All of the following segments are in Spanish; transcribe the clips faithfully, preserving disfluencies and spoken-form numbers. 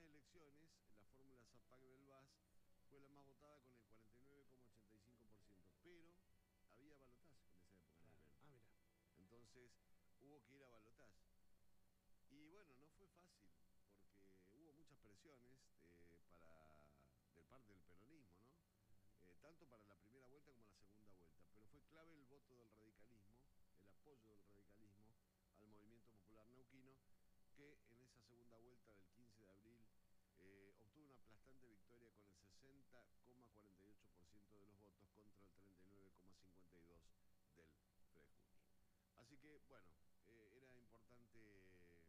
esas elecciones, la fórmula Zapac del V A S fue la más votada con el cuarenta y nueve coma ochenta y cinco por ciento, pero había balotaje en esa época. Claro. En Ah, mira. Entonces hubo que ir a balotaje. Y bueno, no fue fácil, porque hubo muchas presiones eh, para del parte del peronismo, ¿no? Eh, tanto para la primera vuelta como la segunda vuelta. Pero fue clave el voto del radicalismo, el apoyo del radicalismo al movimiento popular neuquino, que en esa segunda vuelta del quince de abril eh, obtuvo una aplastante victoria con el sesenta coma cuarenta y ocho por ciento de los votos contra el treinta y nueve coma cincuenta y dos por ciento del Frejuni. Así que, bueno, eh, era importante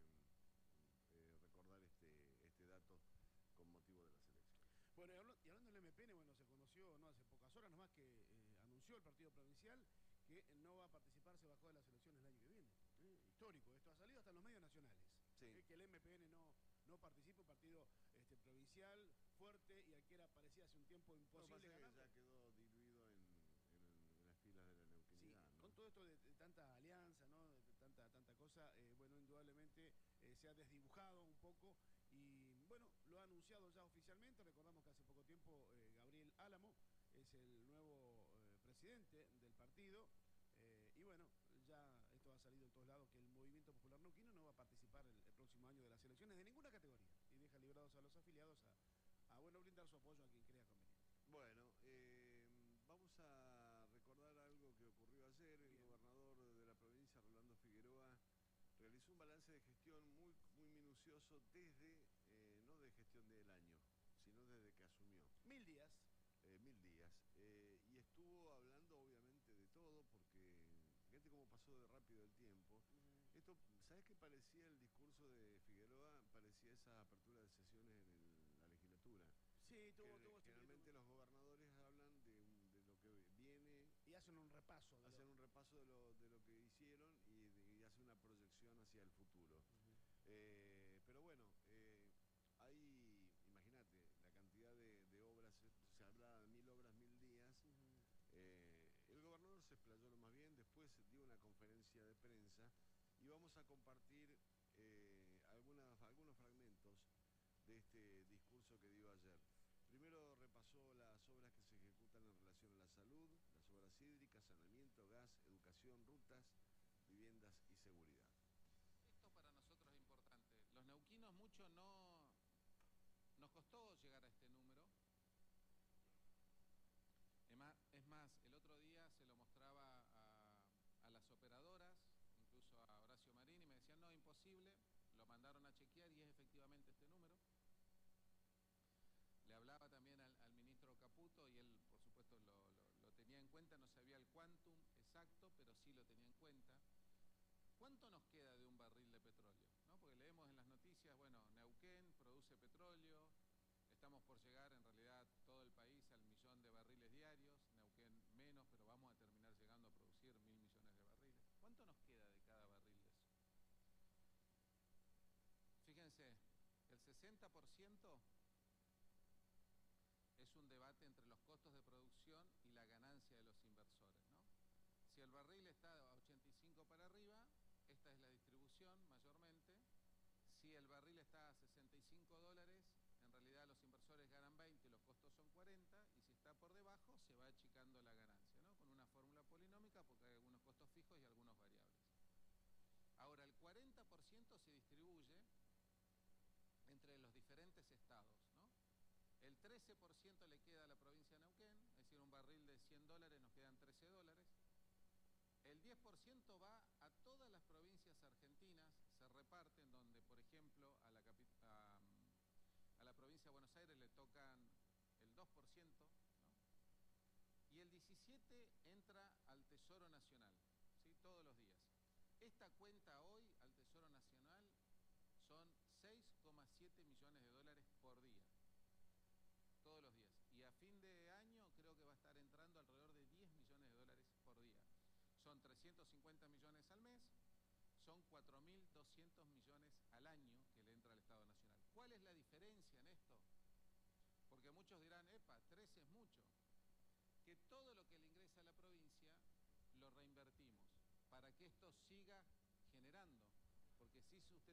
eh, recordar este, este dato con motivo de las elecciones. Bueno, y hablando, y hablando del M P N, bueno, se conoció no hace pocas horas nomás que eh, anunció el partido provincial que no va a participar, se bajó de las elecciones el año que viene. ¿eh? Histórico, esto ha salido hasta en los medios nacionales. Sí. ¿eh? Que el M P N no, no participe, un partido este, provincial, fuerte, y al que era parecía hace un tiempo imposible no, ganarlo. Ya quedó diluido en, en, en las filas de la neuquinidad. Sí, ¿no? con todo esto de, de tanta alianza, ¿no? De, de tanta, tanta cosa, eh, bueno, indudablemente eh, se ha desdibujado un poco y, bueno, lo ha anunciado ya oficialmente. Recordamos que hace poco tiempo eh, Gabriel Álamo es el nuevo eh, presidente del partido eh, y, bueno, ya esto ha salido en todos lados que el Movimiento Popular Neuquino no va a participar el, el próximo año de las elecciones de ninguna categoría y deja librados a los afiliados a, a bueno, brindar su apoyo a quien crea conveniente. Bueno, eh, vamos a recordar algo que ocurrió ayer. El Bien. Gobernador de la provincia, Rolando Figueroa, realizó un balance de gestión muy, muy minucioso desde, eh, no de gestión del año, sino desde que asumió. Mil días. Eh, mil días. Eh, y estuvo hablando obviamente de todo, porque fíjate cómo pasó de rápido el tiempo. Uh-huh. Esto, ¿sabes qué parecía el discurso de Figueroa? Parecía esa apertura de sesiones en el, la legislatura. Sí, tuvo, que, tuvo Generalmente este... los gobernadores hablan de, de lo que viene. Y hacen un repaso. De hacen lo... un repaso de lo, de lo que hicieron y, de, y hacen una proyección hacia el futuro. Uh-huh. eh, pero bueno... Eh, Hay, imagínate, la cantidad de, de obras, se habla de mil obras, mil días. Uh-huh. eh, el gobernador se explayó lo más bien, después dio una conferencia de prensa y vamos a compartir eh, algunas, algunos fragmentos de este discurso que dio ayer. Primero repasó las obras que se ejecutan en relación a la salud, las obras hídricas, saneamiento, gas, educación, rutas, viviendas y seguridad. Esto para nosotros es importante. Los neuquinos mucho no... Nos costó llegar a este número. Es más, es más, el otro día se lo mostraba a, a las operadoras, incluso a Horacio Marín, y me decían, no, imposible. Lo mandaron a chequear y es efectivamente este número. Le hablaba también al, al ministro Caputo y él, por supuesto, lo, lo, lo tenía en cuenta. No sabía el quantum exacto, pero sí lo tenía en cuenta. ¿Cuánto nos queda de un barril de petróleo? ¿No? Porque leemos en las noticias, bueno, Neuquén produce petróleo, estamos por llegar en realidad todo el país al millón de barriles diarios, Neuquén menos, pero vamos a terminar llegando a producir mil millones de barriles. ¿Cuánto nos queda de cada barril de eso? Fíjense, el sesenta por ciento es un debate entre los costos de producción y la ganancia de los inversores, ¿no? Si el barril está a ochenta y cinco para arriba, esta es la distribución mayormente. Si el barril está a sesenta y cinco dólares, en realidad los inversores ganan veinte, los costos son cuarenta, y si está por debajo se va achicando la ganancia, ¿no? Con una fórmula polinómica, porque hay algunos costos fijos y algunos variables. Ahora, el cuarenta por ciento se distribuye entre los diferentes estados, ¿no? El trece por ciento le queda a la provincia de Neuquén, es decir, un barril de cien dólares nos quedan trece dólares. El diez por ciento va a todas las provincias argentinas, se reparten donde, por ejemplo, a la, a, a la provincia de Buenos Aires le tocan el dos por ciento, ¿no? Y el diecisiete por ciento entra al Tesoro Nacional, ¿sí? Todos los días. Esta cuenta hoy al Tesoro Nacional son seis coma siete millones de dólares por día, todos los días. Y a fin de año creo que va a estar entrando alrededor de diez millones de dólares por día. Son trescientos cincuenta millones al mes, son cuatro mil doscientos millones al año que le entra al Estado Nacional. ¿Cuál es la diferencia en esto? Porque muchos dirán, epa, trece es mucho. Que todo lo que le ingresa a la provincia lo reinvertimos para que esto siga generando. Porque si usted